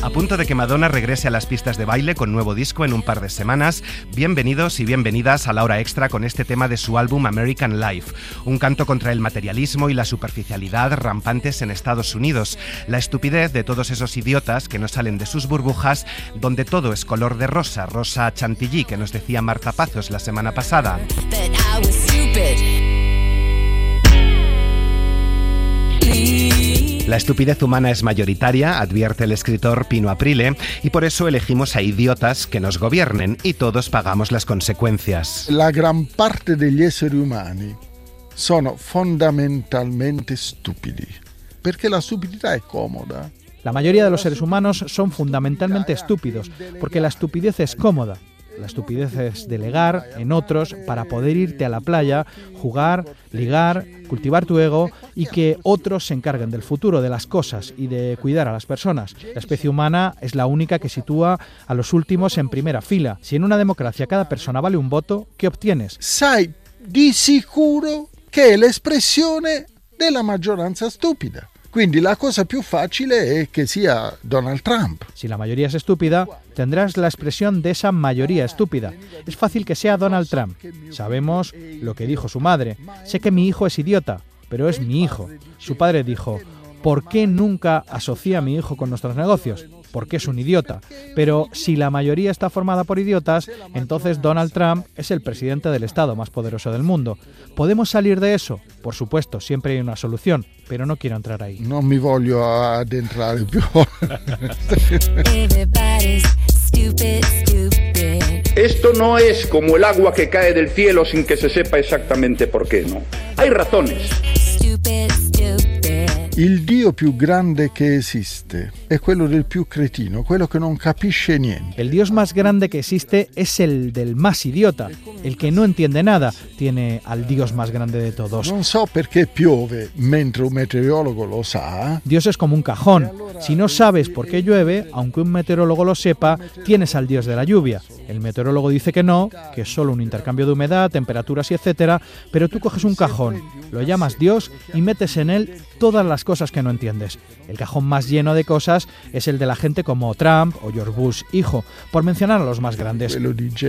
A punto de que Madonna regrese a las pistas de baile con nuevo disco en un par de semanas, bienvenidos y bienvenidas a la hora extra con este tema de su álbum American Life, un canto contra el materialismo y la superficialidad rampantes en Estados Unidos, la estupidez de todos esos idiotas que no salen de sus burbujas, donde todo es color de rosa, rosa chantilly, que nos decía Marta Pazos la semana pasada. La estupidez humana es mayoritaria, advierte el escritor Pino Aprile, y por eso elegimos a idiotas que nos gobiernen y todos pagamos las consecuencias. La gran parte degli esseri umani sono fondamentalmente stupidi, perché la stupidità è comoda. La mayoría de los seres humanos son fundamentalmente estúpidos, porque la estupidez es cómoda. La estupidez es delegar en otros para poder irte a la playa, jugar, ligar, cultivar tu ego y que otros se encarguen del futuro, de las cosas y de cuidar a las personas. La especie humana es la única que sitúa a los últimos en primera fila. Si en una democracia cada persona vale un voto, ¿qué obtienes? Sai di sicuro che è l'espressione della maggioranza stupida. Quindi la cosa più facile è che sia Donald Trump. Si la mayoría es estúpida, tendrás la expresión de esa mayoría estúpida. Es fácil que sea Donald Trump. Sabemos lo que dijo su madre. Sé que mi hijo es idiota, pero es mi hijo. Su padre dijo: ¿por qué nunca asocia a mi hijo con nuestros negocios? Porque es un idiota. Pero si la mayoría está formada por idiotas, entonces Donald Trump es el presidente del Estado más poderoso del mundo. ¿Podemos salir de eso? Por supuesto, siempre hay una solución, pero no quiero entrar ahí. Non mi voglio addentrare più. Esto no es como el agua que cae del cielo sin que se sepa exactamente por qué, ¿no? Hay razones. Il Dio più grande che esiste è quello del più cretino, quello che non capisce niente. El Dios más grande que existe es el del más idiota, el que no entiende nada. Tiene al Dios más grande de todos. Non so perché piove, mentre un meteorologo lo sa. Dios es como un cajón. Si no sabes por qué llueve, aunque un meteorólogo lo sepa, tienes al Dios de la lluvia. El meteorólogo dice que no, que es solo un intercambio de humedad, temperaturas y etcétera, pero tú coges un cajón, lo llamas Dios y metes en él todas las cosas que no entiendes. El cajón más lleno de cosas es el de la gente como Trump o George Bush hijo, por mencionar a los más grandes.